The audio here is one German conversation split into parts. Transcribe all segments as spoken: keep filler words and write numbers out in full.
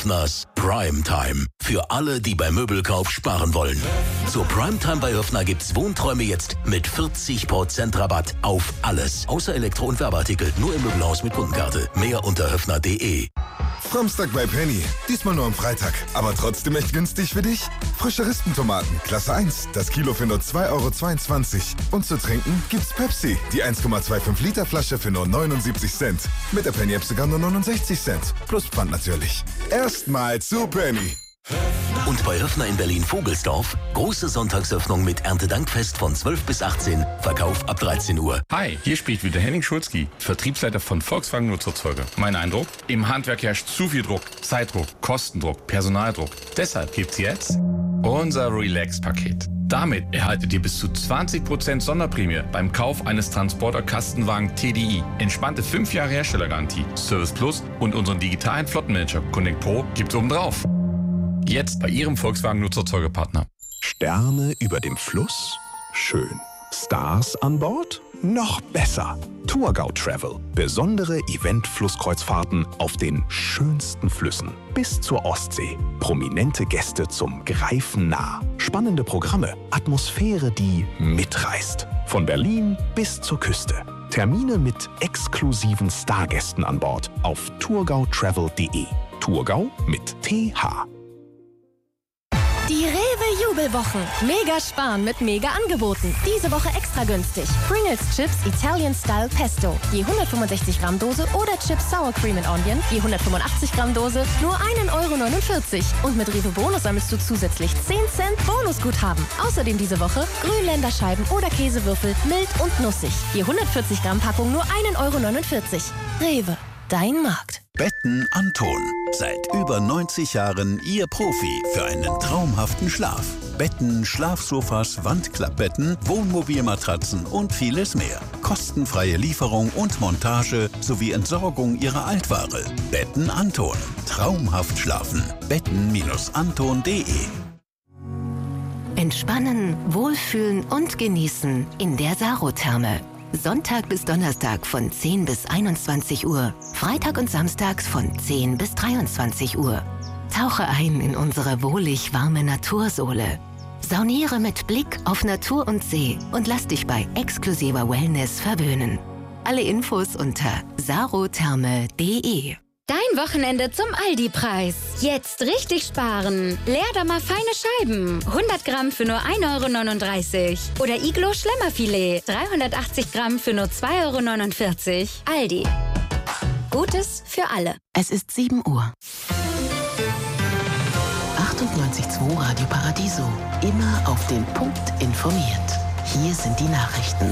Höfners Primetime. Für alle, die beim Möbelkauf sparen wollen. Zur Primetime bei Höfner gibt's Wohnträume jetzt mit vierzig Prozent Rabatt auf alles. Außer Elektro- und Werbeartikel. Nur im Möbelhaus mit Kundenkarte. Mehr unter höfner punkt de. Samstag bei Penny. Diesmal nur am Freitag. Aber trotzdem echt günstig für dich. Frische Rispentomaten, Klasse eins. Das Kilo für nur zwei Euro zweiundzwanzig. Und zu trinken gibt's Pepsi. Die eins Komma fünfundzwanzig Liter Flasche für nur neunundsiebzig Cent. Mit der Penny-App sogar nur neunundsechzig Cent. Plus Pfand natürlich. Erstmal zu Penny. Und bei Höfner in Berlin-Vogelsdorf, große Sonntagsöffnung mit Erntedankfest von zwölf bis achtzehn, Verkauf ab dreizehn Uhr. Hi, hier spricht wieder Henning Schulzki, Vertriebsleiter von Volkswagen Nutzerzeuger. Mein Eindruck? Im Handwerk herrscht zu viel Druck, Zeitdruck, Kostendruck, Personaldruck. Deshalb gibt's jetzt unser Relax-Paket. Damit erhaltet ihr bis zu zwanzig Prozent Sonderprämie beim Kauf eines Transporter-Kastenwagen T D I. Entspannte fünf Jahre Herstellergarantie, Service Plus und unseren digitalen Flottenmanager Connect Pro gibt's obendrauf. Jetzt bei Ihrem Volkswagen-Nutzerzeugerpartner. Sterne über dem Fluss? Schön. Stars an Bord? Noch besser. Tourgau Travel. Besondere Event-Flusskreuzfahrten auf den schönsten Flüssen bis zur Ostsee. Prominente Gäste zum Greifen nah. Spannende Programme. Atmosphäre, die mitreißt. Von Berlin bis zur Küste. Termine mit exklusiven Stargästen an Bord auf tourgau travel punkt de. Tourgau mit T H. Die Rewe-Jubelwochen. Mega sparen mit Mega-Angeboten. Diese Woche extra günstig. Pringles Chips Italian Style Pesto. Je hundertfünfundsechzig Gramm Dose oder Chips Sour Cream and Onion. Je hundertfünfundachtzig Gramm Dose. Nur ein Euro neunundvierzig. Und mit Rewe Bonus sammelst du zusätzlich zehn Cent Bonusguthaben. Außerdem diese Woche Grünländerscheiben oder Käsewürfel. Mild und nussig. Je hundertvierzig Gramm Packung nur ein Euro neunundvierzig. Rewe. Dein Markt. Betten Anton. Seit über neunzig Jahren Ihr Profi für einen traumhaften Schlaf. Betten, Schlafsofas, Wandklappbetten, Wohnmobilmatratzen und vieles mehr. Kostenfreie Lieferung und Montage sowie Entsorgung Ihrer Altware. Betten Anton. Traumhaft schlafen. betten anton punkt de. Entspannen, wohlfühlen und genießen in der Sarotherme. Sonntag bis Donnerstag von zehn bis einundzwanzig Uhr, Freitag und Samstags von zehn bis dreiundzwanzig Uhr. Tauche ein in unsere wohlig warme Natursohle. Sauniere mit Blick auf Natur und See und lass dich bei exklusiver Wellness verwöhnen. Alle Infos unter sarotherme punkt de. Dein Wochenende zum Aldi-Preis. Jetzt richtig sparen. Leerdammer feine Scheiben. hundert Gramm für nur ein Euro neununddreißig. Oder Iglo Schlemmerfilet. dreihundertachtzig Gramm für nur zwei Euro neunundvierzig. Aldi. Gutes für alle. Es ist sieben Uhr. achtundneunzig Komma zwei Radio Paradiso. Immer auf den Punkt informiert. Hier sind die Nachrichten.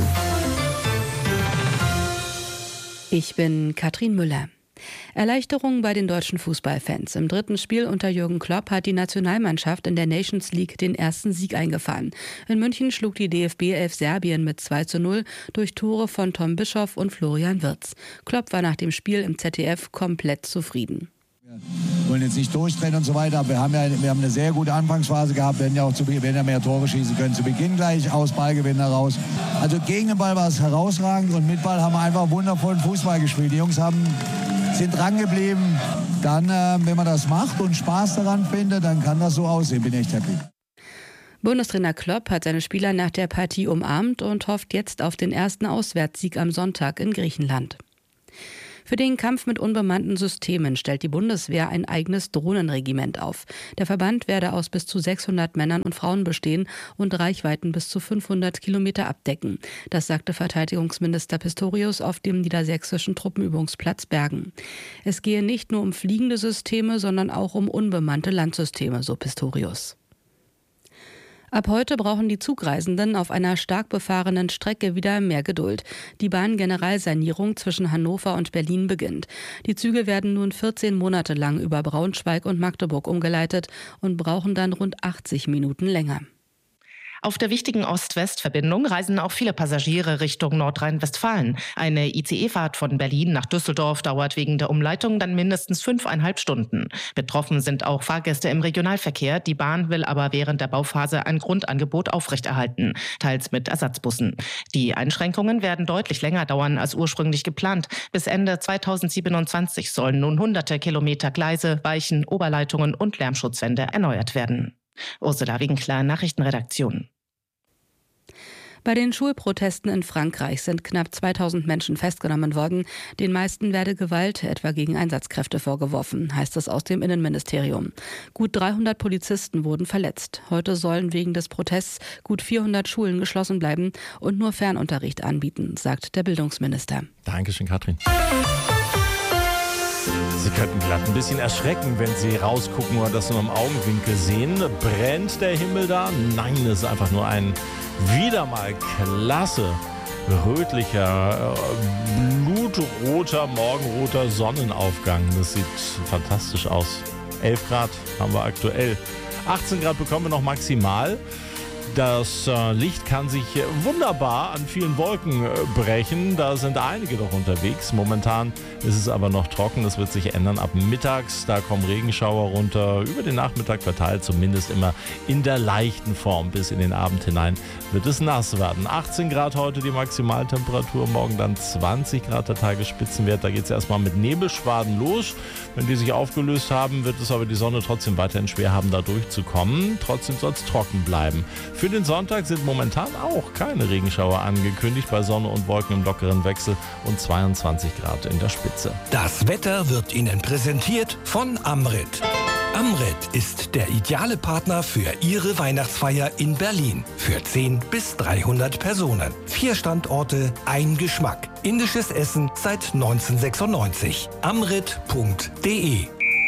Ich bin Katrin Müller. Erleichterung bei den deutschen Fußballfans. Im dritten Spiel unter Jürgen Klopp hat die Nationalmannschaft in der Nations League den ersten Sieg eingefahren. In München schlug die D F B elf Serbien mit zwei zu null durch Tore von Tom Bischoff und Florian Wirtz. Klopp war nach dem Spiel im Z D F komplett zufrieden. Wir wollen jetzt nicht durchdrehen und so weiter, aber wir haben ja wir haben eine sehr gute Anfangsphase gehabt, wir werden ja auch zu Beginn, werden ja mehr Tore schießen können, zu Beginn gleich aus Ballgewinn heraus. Also gegen den Ball war es herausragend und mit Ball haben wir einfach wundervollen Fußball gespielt. Die Jungs haben, sind dran geblieben. Dann, äh, wenn man das macht und Spaß daran findet, dann kann das so aussehen, bin echt happy. Bundestrainer Klopp hat seine Spieler nach der Partie umarmt und hofft jetzt auf den ersten Auswärtssieg am Sonntag in Griechenland. Für den Kampf mit unbemannten Systemen stellt die Bundeswehr ein eigenes Drohnenregiment auf. Der Verband werde aus bis zu sechshundert Männern und Frauen bestehen und Reichweiten bis zu fünfhundert Kilometer abdecken. Das sagte Verteidigungsminister Pistorius auf dem niedersächsischen Truppenübungsplatz Bergen. Es gehe nicht nur um fliegende Systeme, sondern auch um unbemannte Landsysteme, so Pistorius. Ab heute brauchen die Zugreisenden auf einer stark befahrenen Strecke wieder mehr Geduld. Die Bahngeneralsanierung zwischen Hannover und Berlin beginnt. Die Züge werden nun vierzehn Monate lang über Braunschweig und Magdeburg umgeleitet und brauchen dann rund achtzig Minuten länger. Auf der wichtigen Ost-West-Verbindung reisen auch viele Passagiere Richtung Nordrhein-Westfalen. Eine I C E-Fahrt von Berlin nach Düsseldorf dauert wegen der Umleitung dann mindestens fünfeinhalb Stunden. Betroffen sind auch Fahrgäste im Regionalverkehr. Die Bahn will aber während der Bauphase ein Grundangebot aufrechterhalten, teils mit Ersatzbussen. Die Einschränkungen werden deutlich länger dauern als ursprünglich geplant. Bis Ende zweitausendsiebenundzwanzig sollen nun hunderte Kilometer Gleise, Weichen, Oberleitungen und Lärmschutzwände erneuert werden. Ursula Winkler, Nachrichtenredaktion. Bei den Schulprotesten in Frankreich sind knapp zweitausend Menschen festgenommen worden. Den meisten werde Gewalt, etwa gegen Einsatzkräfte, vorgeworfen, heißt es aus dem Innenministerium. Gut dreihundert Polizisten wurden verletzt. Heute sollen wegen des Protests gut vierhundert Schulen geschlossen bleiben und nur Fernunterricht anbieten, sagt der Bildungsminister. Dankeschön, Katrin. Sie könnten glatt ein bisschen erschrecken, wenn Sie rausgucken oder das nur im Augenwinkel sehen. Brennt der Himmel da? Nein, es ist einfach nur ein wieder mal klasse rötlicher, blutroter, morgenroter Sonnenaufgang. Das sieht fantastisch aus. elf Grad haben wir aktuell. achtzehn Grad bekommen wir noch maximal. Das äh, Licht kann sich wunderbar an vielen Wolken äh, brechen. Da sind einige doch unterwegs. Momentan ist es aber noch trocken. Das wird sich ändern ab mittags. Da kommen Regenschauer runter. Über den Nachmittag verteilt, zumindest immer in der leichten Form. Bis in den Abend hinein wird es nass werden. achtzehn Grad heute die Maximaltemperatur. Morgen dann zwanzig Grad der Tagesspitzenwert. Da geht es erstmal mit Nebelschwaden los. Wenn die sich aufgelöst haben, wird es aber die Sonne trotzdem weiterhin schwer haben, da durchzukommen. Trotzdem soll es trocken bleiben. Für den Sonntag sind momentan auch keine Regenschauer angekündigt, bei Sonne und Wolken im lockeren Wechsel und zweiundzwanzig Grad in der Spitze. Das Wetter wird Ihnen präsentiert von Amrit. Amrit ist der ideale Partner für Ihre Weihnachtsfeier in Berlin. Für zehn bis dreihundert Personen. Vier Standorte, ein Geschmack. Indisches Essen seit neunzehnhundertsechsundneunzig. amrit punkt de.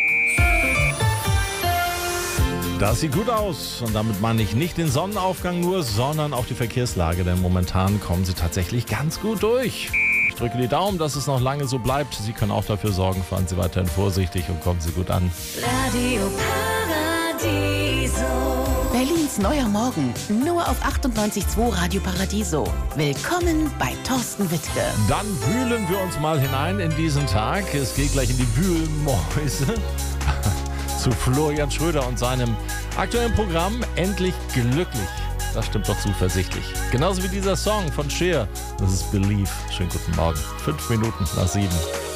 Das sieht gut aus und damit meine ich nicht den Sonnenaufgang nur, sondern auch die Verkehrslage, denn momentan kommen sie tatsächlich ganz gut durch. Ich drücke die Daumen, dass es noch lange so bleibt. Sie können auch dafür sorgen, fahren Sie weiterhin vorsichtig und kommen Sie gut an. Radio Paradiso. Berlins neuer Morgen, nur auf achtundneunzig Komma zwei Radio Paradiso. Willkommen bei Thorsten Wittke. Dann wühlen wir uns mal hinein in diesen Tag. Es geht gleich in die Wühlmäuse. Zu Florian Schröder und seinem aktuellen Programm Endlich glücklich. Das stimmt doch zuversichtlich. Genauso wie dieser Song von Cher. Das ist Believe. Schönen guten Morgen. Fünf Minuten nach sieben.